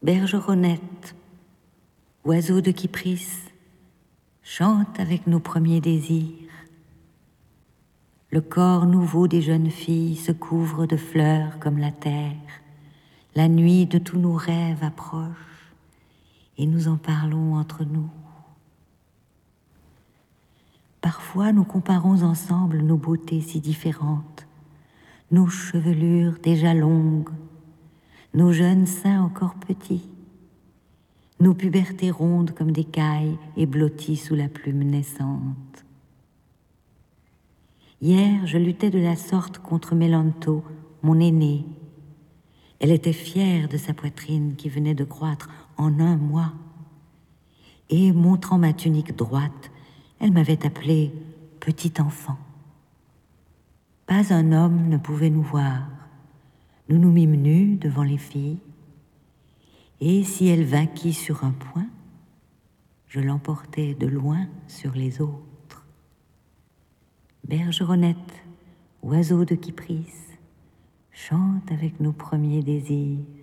Bergeronnette, oiseau de Kypris, chante avec nos premiers désirs. Le corps nouveau des jeunes filles se couvre de fleurs comme la terre. La nuit de tous nos rêves approche et nous en parlons entre nous. Parfois nous comparons ensemble nos beautés si différentes, nos chevelures déjà longues, nos jeunes seins encore petits, nos pubertés rondes comme des cailles et blotties sous la plume naissante. Hier, je luttais de la sorte contre Mélanto, mon aînée. Elle était fière de sa poitrine qui venait de croître en 1 mois. Et, montrant ma tunique droite, elle m'avait appelé petit enfant. Pas un homme ne pouvait nous voir. Nous nous mîmes nus devant les filles. Et si elle vainquit sur un point, je l'emportais de loin sur les autres. Bergeronnette, oiseau de Kypris, chante avec nos premiers désirs.